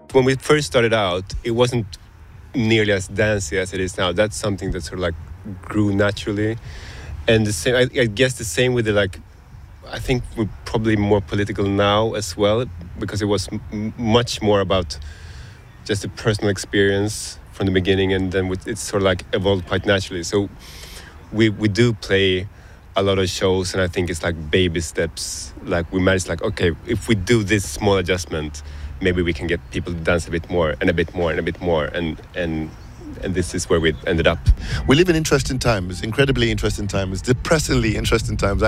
when we first started out, it wasn't nearly as dancey as it is now. That's something that sort of like grew naturally. And the same, I guess the same with the like, I think we're probably more political now as well, because it was much more about just a personal experience from the beginning, and then it's sort of like evolved quite naturally. So we do play a lot of shows, and I think it's like baby steps. Like we managed, like, okay, if we do this small adjustment, maybe we can get people to dance a bit more and a bit more and a bit more, and this is where we ended up. We live in interesting times, incredibly interesting times, depressingly interesting times.